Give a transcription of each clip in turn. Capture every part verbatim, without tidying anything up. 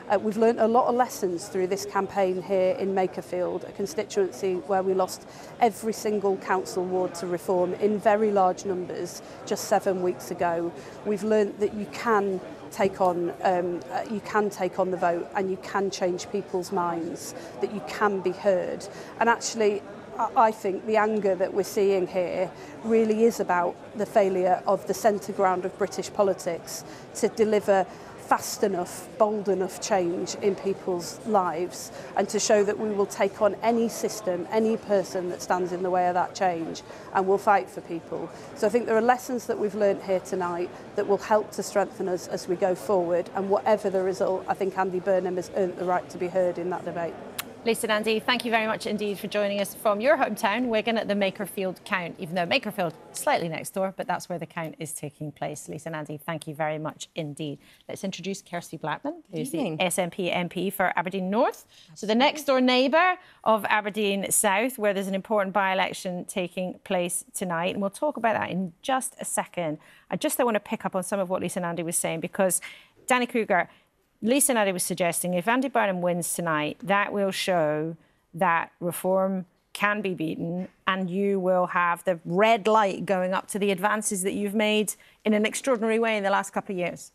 Uh, we've learnt a lot of lessons through this campaign here in Makerfield, a constituency where we lost every single council ward to reform in very large numbers just seven weeks ago. We've learnt that you can take on um, uh, you can take on the vote and you can change people's minds, that you can be heard. And actually, I think the anger that we're seeing here really is about the failure of the centre ground of British politics to deliver fast enough, bold enough change in people's lives, and to show that we will take on any system, any person that stands in the way of that change, and we'll fight for people. So I think there are lessons that we've learnt here tonight that will help to strengthen us as we go forward, and whatever the result, I think Andy Burnham has earned the right to be heard in that debate. Lisa and Andy, thank you very much indeed for joining us from your hometown, Wigan, at the Makerfield count, even though Makerfield is slightly next door, but that's where the count is taking place. Lisa and Andy, thank you very much indeed. Let's introduce Kirsty Blackman, who's the S N P M P for Aberdeen North. Absolutely. So the next door neighbour of Aberdeen South, where there's an important by-election taking place tonight. And we'll talk about that in just a second. I just I want to pick up on some of what Lisa and Andy was saying, because Danny Kruger, Lisa and Andy was suggesting if Andy Burnham wins tonight, that will show that reform can be beaten, and you will have the red light going up to the advances that you've made in an extraordinary way in the last couple of years.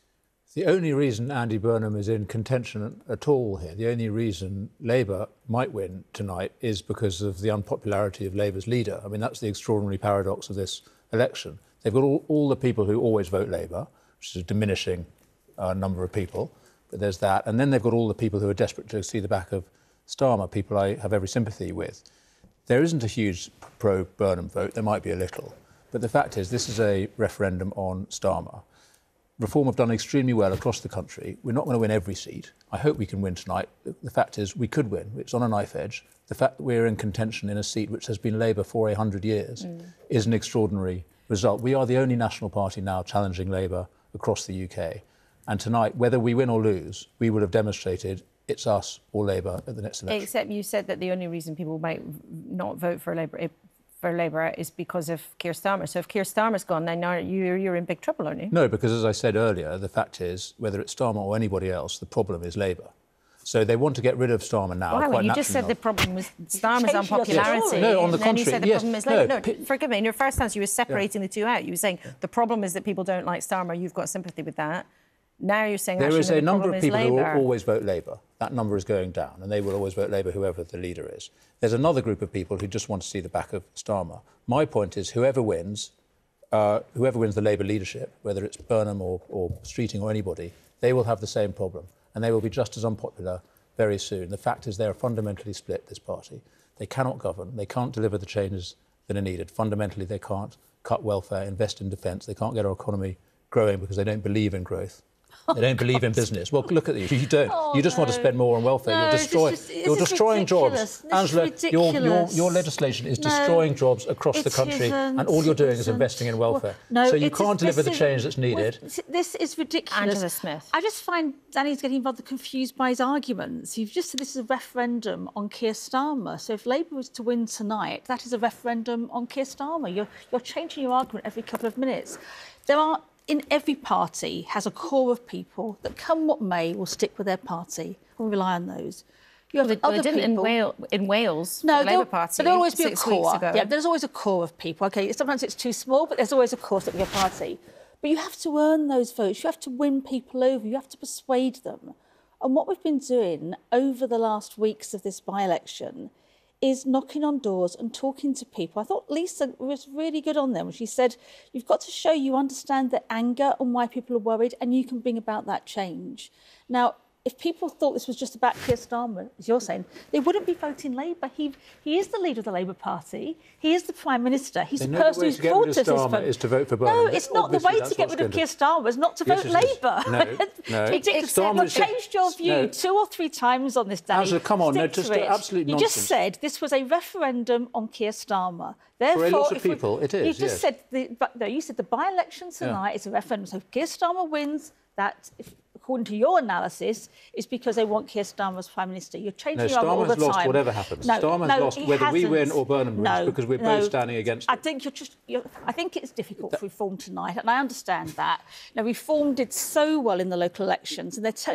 The only reason Andy Burnham is in contention at all here, the only reason Labour might win tonight, is because of the unpopularity of Labour's leader. I mean, that's the extraordinary paradox of this election. They've got all, all the people who always vote Labour, which is a diminishing uh, number of people. But there's that. And then they've got all the people who are desperate to see the back of Starmer, people I have every sympathy with. There isn't a huge pro-Burnham vote. There might be a little. But the fact is, this is a referendum on Starmer. Reform have done extremely well across the country. We're not going to win every seat. I hope we can win tonight. The fact is, we could win. It's on a knife edge. The fact that we're in contention in a seat which has been Labour for a hundred years mm. is an extraordinary result. We are the only national party now challenging Labour across the U K. And tonight, whether we win or lose, we would have demonstrated it's us or Labour at the next election. Except you said that the only reason people might not vote for Labour for Labour is because of Keir Starmer. So if Keir Starmer's gone, then you're, you're in big trouble, aren't you? No, because as I said earlier, the fact is, whether it's Starmer or anybody else, the problem is Labour. So they want to get rid of Starmer now. Wow, quite you just said enough. the problem was Starmer's unpopularity. No, on the and then contrary, you said the yes, problem is no, Labour. No, forgive me, in your first answer you were separating yeah. the two out. You were saying yeah. the problem is that people don't like Starmer, you've got sympathy with that. Now you're saying there is a the number of people who will Labour. always vote Labour. That number is going down, and they will always vote Labour, whoever the leader is. There's another group of people who just want to see the back of Starmer. My point is, whoever wins, uh, whoever wins the Labour leadership, whether it's Burnham or, or Streeting or anybody, they will have the same problem, and they will be just as unpopular very soon. The fact is, they are fundamentally split, this party. They cannot govern. They can't deliver the changes that are needed. Fundamentally, they can't cut welfare, invest in defence. They can't get our economy growing because they don't believe in growth. They don't believe in business. Well, look at you. You don't. Oh, you just no. want to spend more on welfare. No, you're destroying. just, You're destroying jobs. Angela, your, your your legislation is no, destroying jobs across the country, isn't. and all you're doing is investing in welfare. Well, no, so you it can't is, deliver the is, change that's needed. This is ridiculous. Angela Smith. I just find Danny's getting rather confused by his arguments. You've just said this is a referendum on Keir Starmer. So if Labour was to win tonight, that is a referendum on Keir Starmer. You're you're changing your argument every couple of minutes. There are. In every party has a core of people that, come what may, will stick with their party and rely on those. You have well, other they didn't people. In, Wales, in Wales, no, the Labour Party. But there'll always be six a core. Weeks ago. Yeah, there's always a core of people. OK, sometimes it's too small, but there's always a core that be a party. But you have to earn those votes. You have to win people over. You have to persuade them. And what we've been doing over the last weeks of this by-election is knocking on doors and talking to people. I thought Lisa was really good on them. She said, you've got to show you understand the anger and why people are worried, and you can bring about that change. Now, if people thought this was just about Keir Starmer, as you're saying, they wouldn't be voting Labour. He he is the leader of the Labour Party. He is the Prime Minister. He's they the person who's brought us this vote. Is to vote for Burnham. No, it's not the way to get rid of Keir Starmer. It's not to yes, vote Labour. No, no. You've changed your view no. two or three times on this, Danny. Angela, come on, Stick no, just to it. absolute You nonsense. just said this was a referendum on Keir Starmer. Therefore, for a lot of if we, people, it is. You just yes. said the, but no, you said the by-election tonight yeah. is a referendum. So if Keir Starmer wins, that, if, according to your analysis, is because they want Keir Starmer as Prime Minister. You're changing no, your all the Starmer's lost time. whatever happens. No, Starmer's no, lost whether hasn't. we win or Burnham wins no, because we're no. both standing against I it. think you're just. You're, I think it's difficult that, for Reform tonight, and I understand that. Now, Reform did so well in the local elections, and they're